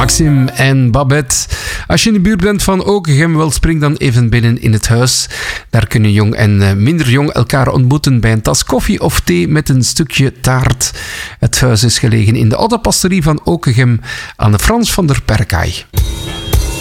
Maxim en Babette. Als je in de buurt bent van Okegem, wel, spring dan even binnen in het huis. Daar kunnen jong en minder jong elkaar ontmoeten bij een tas koffie of thee met een stukje taart. Het huis is gelegen in de oude pastorie van Okegem aan de Frans van der Perkaai.